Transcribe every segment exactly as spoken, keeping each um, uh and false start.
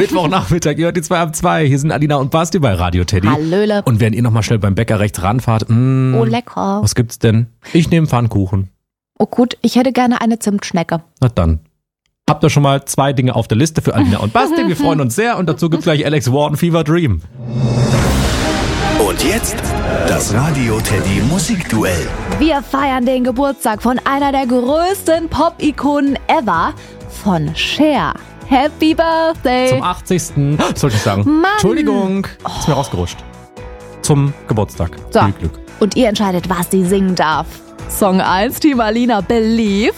Mittwochnachmittag, ihr hört die zwei ab zwei. Hier sind Alina und Basti bei Radio Teddy. Hallöle. Und während ihr nochmal schnell beim Bäcker rechts ranfahrt, mh, Oh, lecker. was gibt's denn? Ich nehme Pfannkuchen. Oh gut, ich hätte gerne eine Zimtschnecke. Na dann. Habt ihr schon mal zwei Dinge auf der Liste für Alina und Basti? Wir freuen uns sehr und dazu gibt's gleich Alex Warden, Fever Dream. Und jetzt das Radio Teddy Musikduell. Wir feiern den Geburtstag von einer der größten Pop-Ikonen ever, von Cher. Happy Birthday! Zum achtzigsten sollte ich sagen. Mann. Entschuldigung, ist mir rausgerutscht. Zum Geburtstag. So, Viel Glück. und ihr entscheidet, was sie singen darf. Song eins, Team Alina, Believe.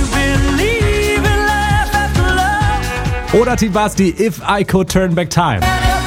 Oder Team Basti, If I Could Turn Back Time.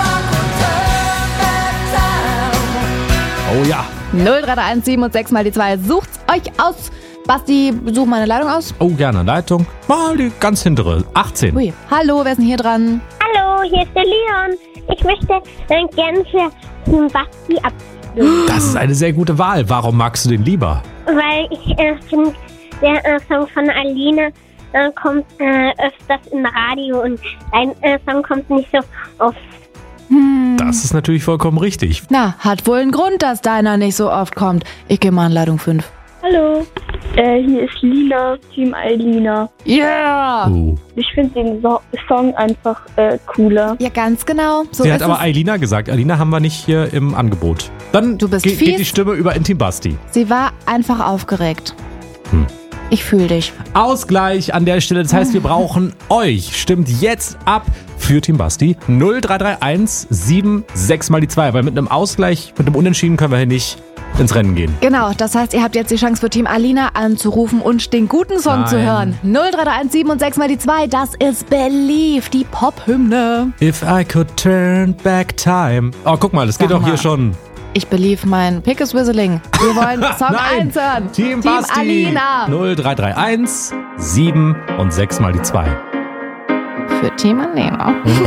Oh ja. null drei drei eins sieben und sechs mal die zwei. Sucht's euch aus. Basti, such meine Leitung aus. Oh, gerne. Leitung. Mal die ganz hintere. achtzehn. Ui. Hallo, wer ist denn hier dran? Hallo, hier ist der Leon. Ich möchte äh, gerne für Team Basti abstimmen, Das ist eine sehr gute Wahl. Warum magst du den lieber? weil ich äh, finde, der äh, Song von Alina äh, kommt äh, öfters im Radio und dein äh, Song kommt nicht so oft. Das ist natürlich vollkommen richtig. Na, hat wohl einen Grund, dass deiner nicht so oft kommt. Ich gehe mal in Leitung fünf. Hallo, äh, hier ist Lina, Team Alina. Yeah! Oh. Ich finde den so- Song einfach äh, cooler. Ja, ganz genau. So Sie ist hat aber es. Alina gesagt. Alina haben wir nicht hier im Angebot. Dann Du bist ge- fies. geht die Stimme über in Team Basti. Sie war einfach aufgeregt. Hm. Ich fühle dich. Ausgleich an der Stelle. Das heißt, wir brauchen euch. Stimmt jetzt ab für Team Basti. null drei drei eins sieben sechs mal die zwei. Weil mit einem Ausgleich, mit einem Unentschieden können wir hier nicht ins Rennen gehen. Genau, das heißt, ihr habt jetzt die Chance für Team Alina anzurufen und den guten Song Nein. zu hören. null drei drei eins sieben und sechs mal die zwei, das ist Believe, die Pop-Hymne. If I could turn back time. Oh, guck mal, das geht Sag doch hier mal. schon. Ich believe mein Pick is Whistling. Wir wollen Song Nein. eins hören. Team, Team Basti. Alina. null drei drei eins sieben und sechs mal die zwei. Für Team Alina.